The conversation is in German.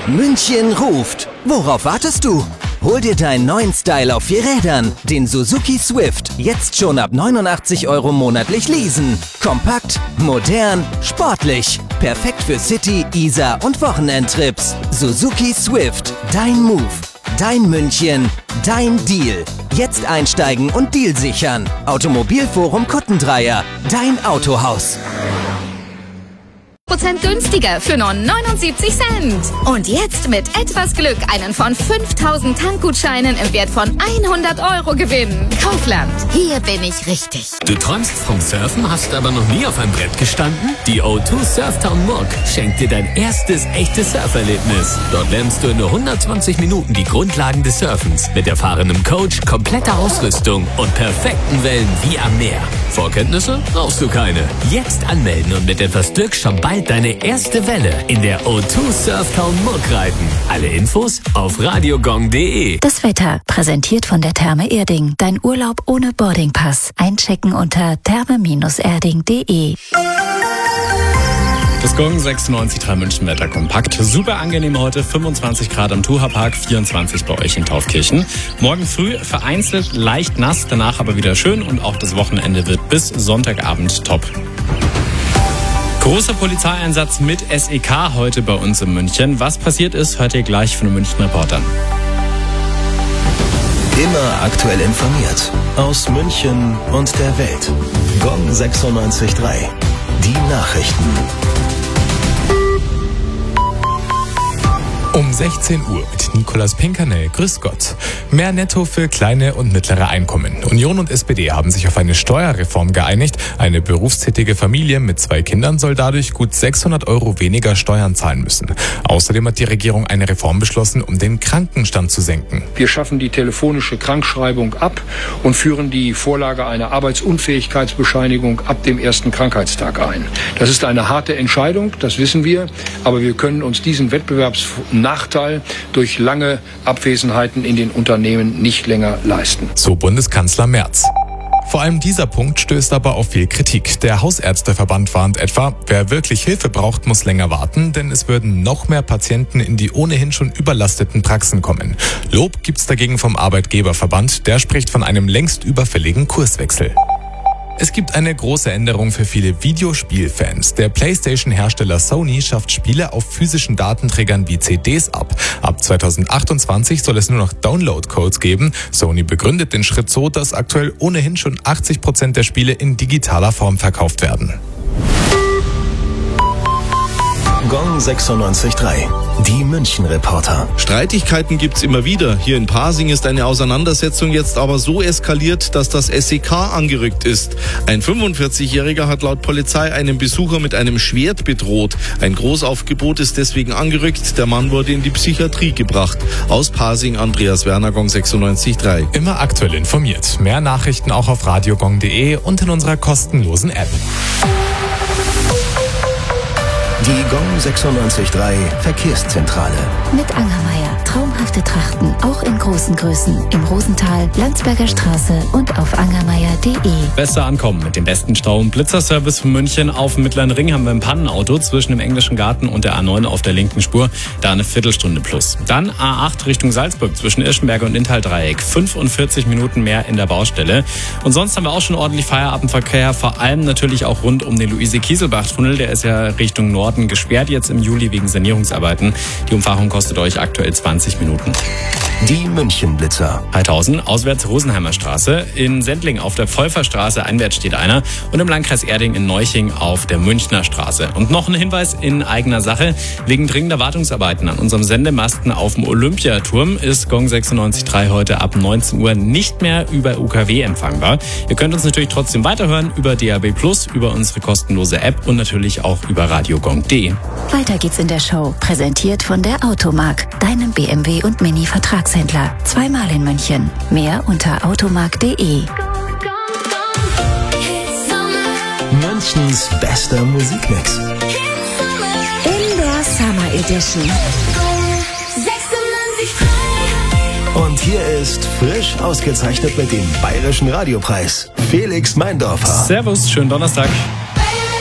München ruft. Worauf wartest du? Hol dir deinen neuen Style auf 4 Rädern, den Suzuki Swift, jetzt schon ab 89 € monatlich leasen. Kompakt, modern, sportlich. Perfekt für City-, Isar- und Wochenendtrips. Suzuki Swift, dein Move, dein München, dein Deal. Jetzt einsteigen und Deal sichern. Automobilforum Kuttendreier, dein Autohaus. % günstiger für nur 79 Cent. Und jetzt mit etwas Glück einen von 5000 Tankgutscheinen im Wert von 100 € gewinnen. Kaufland, hier bin ich richtig. Du träumst vom Surfen, hast aber noch nie auf einem Brett gestanden? Die O2 Surftown Muck schenkt dir dein erstes echtes Surferlebnis. Dort lernst du in nur 120 Minuten die Grundlagen des Surfens mit erfahrenem Coach, kompletter Ausrüstung und perfekten Wellen wie am Meer. Vorkenntnisse? Brauchst du keine. Jetzt anmelden und mit etwas Glück schon bald deine erste Welle in der O2 Surftown Muck reiten. Alle Infos auf radiogong.de. Das Wetter, präsentiert von der Therme Erding. Dein Urlaub ohne Boardingpass. Einchecken unter therme-erding.de. Das Gong 96.3 München Wetter kompakt. Super angenehm heute, 25 Grad am Tucherpark, 24 bei euch in Taufkirchen. Morgen früh vereinzelt leicht nass, danach aber wieder schön und auch das Wochenende wird bis Sonntagabend top. Großer Polizeieinsatz mit SEK heute bei uns in München. Was passiert ist, hört ihr gleich von den München Reportern. Immer aktuell informiert. Aus München und der Welt. Gong 96.3. Die Nachrichten. Um 16 Uhr mit Nikolaus Pinkernell. Grüß Gott. Mehr Netto für kleine und mittlere Einkommen. Union und SPD haben sich auf eine Steuerreform geeinigt. Eine berufstätige Familie mit 2 Kindern soll dadurch gut 600 € weniger Steuern zahlen müssen. Außerdem hat die Regierung eine Reform beschlossen, um den Krankenstand zu senken. Wir schaffen die telefonische Krankschreibung ab und führen die Vorlage einer Arbeitsunfähigkeitsbescheinigung ab dem ersten Krankheitstag ein. Das ist eine harte Entscheidung, das wissen wir, aber wir können uns diesen Wettbewerbsnachteil durch lange Abwesenheiten in den Unternehmen nicht länger leisten. So Bundeskanzler Merz. Vor allem dieser Punkt stößt aber auf viel Kritik. Der Hausärzteverband warnt etwa, wer wirklich Hilfe braucht, muss länger warten, denn es würden noch mehr Patienten in die ohnehin schon überlasteten Praxen kommen. Lob gibt's dagegen vom Arbeitgeberverband, der spricht von einem längst überfälligen Kurswechsel. Es gibt eine große Änderung für viele Videospielfans. Der PlayStation-Hersteller Sony schafft Spiele auf physischen Datenträgern wie CDs ab. Ab 2028 soll es nur noch Download-Codes geben. Sony begründet den Schritt so, dass aktuell ohnehin schon 80% der Spiele in digitaler Form verkauft werden. Gong 96.3. Die München Reporter. Streitigkeiten gibt's immer wieder. Hier in Pasing ist eine Auseinandersetzung jetzt aber so eskaliert, dass das SEK angerückt ist. Ein 45-Jähriger hat laut Polizei einen Besucher mit einem Schwert bedroht. Ein Großaufgebot ist deswegen angerückt. Der Mann wurde in die Psychiatrie gebracht. Aus Pasing, Andreas Werner, Gong 96.3. Immer aktuell informiert. Mehr Nachrichten auch auf radiogong.de und in unserer kostenlosen App. Die Gong 96.3 Verkehrszentrale. Mit Angermeier. Traumhafte Trachten, auch in großen Größen. Im Rosental, Landsberger Straße und auf angermeier.de. Besser ankommen mit dem besten Stau- und Blitzerservice von München. Auf dem Mittleren Ring haben wir ein Pannenauto zwischen dem Englischen Garten und der A9 auf der linken Spur. Da eine Viertelstunde plus. Dann A8 Richtung Salzburg zwischen Irschenberg und Inntal-Dreieck. 45 Minuten mehr in der Baustelle. Und sonst haben wir auch schon ordentlich Feierabendverkehr. Vor allem natürlich auch rund um den Luise-Kieselbach-Tunnel. Der ist ja Richtung Norden gesperrt jetzt im Juli wegen Sanierungsarbeiten. Die Umfahrung kostet euch aktuell 20 Minuten. Die München-Blitzer. Heidhausen, auswärts Rosenheimer Straße. In Sendling auf der Pfeufferstraße einwärts steht einer. Und im Landkreis Erding in Neuching auf der Münchner Straße. Und noch ein Hinweis in eigener Sache. Wegen dringender Wartungsarbeiten an unserem Sendemasten auf dem Olympiaturm ist Gong 96.3 heute ab 19 Uhr nicht mehr über UKW empfangbar. Ihr könnt uns natürlich trotzdem weiterhören über DAB+, über unsere kostenlose App und natürlich auch über radiogong.de. Weiter geht's in der Show. Präsentiert von der Automark, deinem BMW und Mini-Vertragshändler. Zweimal in München. Mehr unter automark.de. Münchens bester Musikmix. In der Summer Edition. Und hier ist frisch ausgezeichnet mit dem Bayerischen Radiopreis Felix Meindorfer. Servus, schönen Donnerstag.